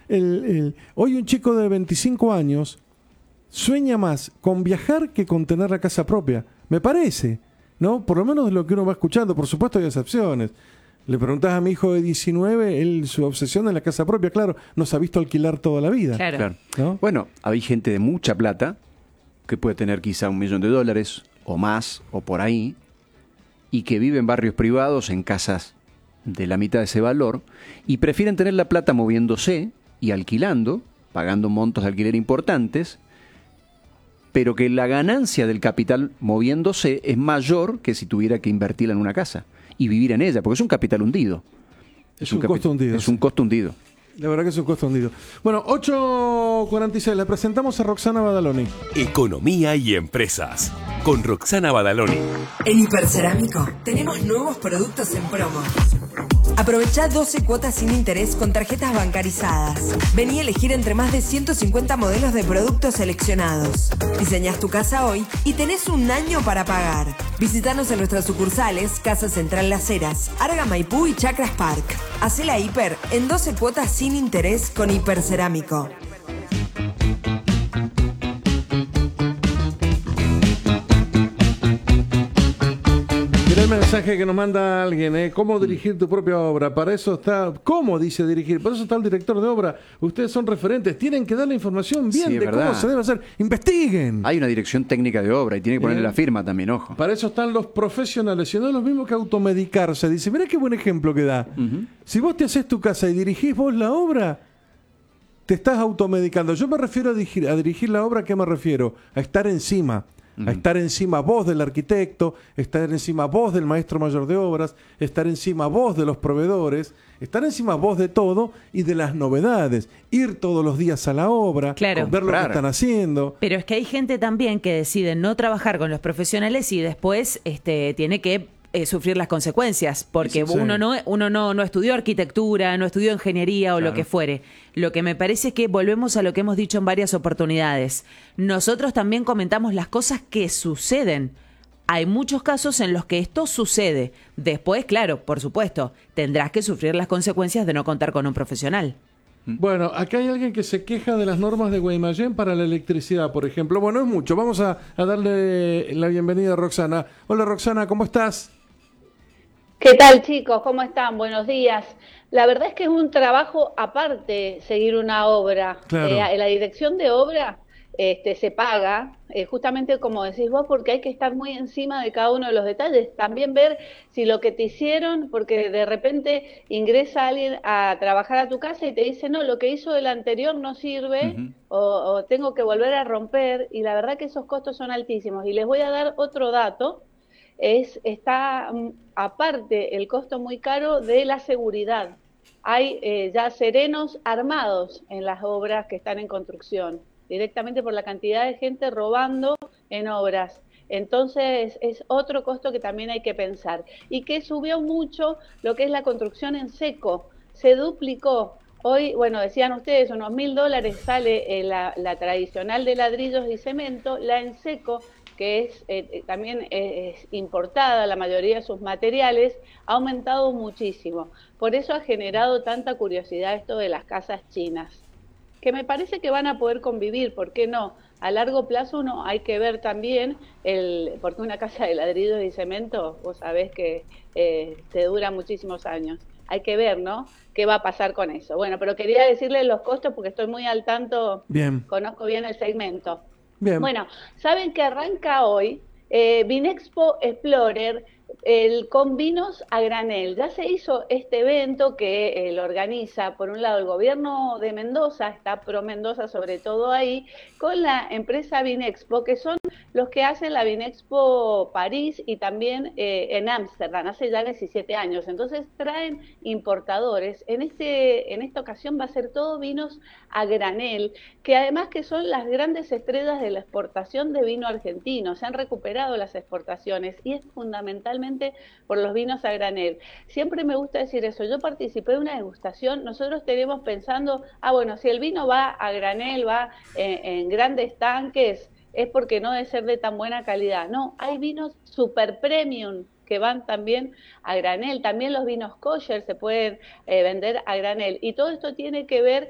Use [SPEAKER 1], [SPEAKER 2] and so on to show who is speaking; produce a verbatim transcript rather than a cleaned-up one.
[SPEAKER 1] el, el, hoy un chico de veinticinco años sueña más con viajar que con tener la casa propia. Me parece, ¿no? Por lo menos de lo que uno va escuchando. Por supuesto hay excepciones. Le preguntás a mi hijo de diecinueve, él, su obsesión es la casa propia, claro, nos ha visto alquilar toda la vida.
[SPEAKER 2] Claro. Claro.
[SPEAKER 1] ¿No?
[SPEAKER 3] Bueno, hay gente de mucha plata que puede tener quizá un millón de dólares o más, o por ahí, y que vive en barrios privados, en casas de la mitad de ese valor, y prefieren tener la plata moviéndose y alquilando, pagando montos de alquiler importantes, pero que la ganancia del capital moviéndose es mayor que si tuviera que invertirla en una casa y vivir en ella, porque es un capital hundido.
[SPEAKER 1] Es, es un, un costo hundido.
[SPEAKER 3] Es sí. un costo hundido.
[SPEAKER 1] La verdad que es un costo hundido. Bueno, ocho cuarenta y seis, le presentamos a Roxana Badaloni.
[SPEAKER 4] Economía y empresas, con Roxana Badaloni.
[SPEAKER 5] En Hipercerámico tenemos nuevos productos en promo. Aprovechá doce cuotas sin interés con tarjetas bancarizadas. Vení a elegir entre más de ciento cincuenta modelos de productos seleccionados. Diseñás tu casa hoy y tenés un año para pagar. Visítanos en nuestras sucursales Casa Central Las Heras, Arga Maipú y Chacras Park. Hacé la hiper en doce cuotas sin interés con Hipercerámico.
[SPEAKER 1] Mira el mensaje que nos manda alguien, ¿eh? ¿Cómo dirigir tu propia obra? Para eso está, ¿cómo dice dirigir? Para eso está el director de obra. Ustedes son referentes, tienen que dar la información bien
[SPEAKER 3] sí,
[SPEAKER 1] de
[SPEAKER 3] verdad.
[SPEAKER 1] cómo se debe hacer. Investiguen.
[SPEAKER 3] Hay una dirección técnica de obra y tiene que ponerle ¿Eh? la firma también, ojo.
[SPEAKER 1] Para eso están los profesionales, y no es lo mismo que automedicarse. Dice, mira qué buen ejemplo que da. Uh-huh. Si vos te haces tu casa y dirigís vos la obra, te estás automedicando. Yo me refiero a dirigir, a dirigir la obra, ¿a qué me refiero? A estar encima. A estar encima vos del arquitecto, estar encima vos del maestro mayor de obras, estar encima vos de los proveedores, estar encima vos de todo y de las novedades. Ir todos los días a la obra,
[SPEAKER 2] claro.
[SPEAKER 1] ver lo que están haciendo.
[SPEAKER 2] Pero es que hay gente también que decide no trabajar con los profesionales y después este, tiene que eh, sufrir las consecuencias, porque sí, uno, sí. no, uno no, no estudió arquitectura, no estudió ingeniería o claro. lo que fuere. Lo que me parece es que volvemos a lo que hemos dicho en varias oportunidades. Nosotros también comentamos las cosas que suceden. Hay muchos casos en los que esto sucede. Después, claro, por supuesto, tendrás que sufrir las consecuencias de no contar con un profesional.
[SPEAKER 1] Bueno, acá hay alguien que se queja de las normas de Guaymallén para la electricidad, por ejemplo. Bueno, es mucho. Vamos a, a darle la bienvenida a Roxana. Hola, Roxana, ¿cómo estás?
[SPEAKER 6] ¿Qué tal, chicos? ¿Cómo están? Buenos días. La verdad es que es un trabajo aparte seguir una obra.
[SPEAKER 1] Claro.
[SPEAKER 6] Eh, la dirección de obra este, se paga, eh, justamente como decís vos, porque hay que estar muy encima de cada uno de los detalles. También ver si lo que te hicieron, porque de repente ingresa alguien a trabajar a tu casa y te dice, no, lo que hizo el anterior no sirve, uh-huh. o, o tengo que volver a romper, y la verdad que esos costos son altísimos. Y les voy a dar otro dato. Es, está aparte el costo muy caro de la seguridad. Hay eh, ya serenos armados en las obras que están en construcción, directamente por la cantidad de gente robando en obras. Entonces es otro costo que también hay que pensar. Y que subió mucho lo que es la construcción en seco, se duplicó. Hoy, bueno, decían ustedes, unos mil dólares sale eh, la, la tradicional de ladrillos y cemento, la en seco, que es eh, también es importada, la mayoría de sus materiales, ha aumentado muchísimo. Por eso ha generado tanta curiosidad esto de las casas chinas, que me parece que van a poder convivir, ¿por qué no? A largo plazo uno hay que ver también, el porque una casa de ladrillos y cemento, vos sabés que eh, te dura muchísimos años. Hay que ver, ¿no?, qué va a pasar con eso. Bueno, pero quería decirles los costos porque estoy muy al tanto,
[SPEAKER 1] bien.
[SPEAKER 6] Conozco bien el segmento.
[SPEAKER 1] Bien.
[SPEAKER 6] Bueno, saben que arranca hoy eh, Vinexpo Explorer el, con vinos a granel. Ya se hizo este evento que eh, lo organiza, por un lado, el gobierno de Mendoza, está Pro Mendoza sobre todo ahí, con la empresa Vinexpo, que son los que hacen la Vinexpo París y también eh, en Ámsterdam, hace ya diecisiete años. Entonces traen importadores. En, este, en esta ocasión va a ser todo vinos a granel, que además que son las grandes estrellas de la exportación de vino argentino. Se han recuperado las exportaciones y es fundamentalmente por los vinos a granel. Siempre me gusta decir eso. Yo participé de una degustación. Nosotros tenemos pensando, ah, bueno, si el vino va a granel, va en, en grandes tanques, es porque no debe ser de tan buena calidad. No, hay vinos super premium que van también a granel. También los vinos kosher se pueden eh, vender a granel. Y todo esto tiene que ver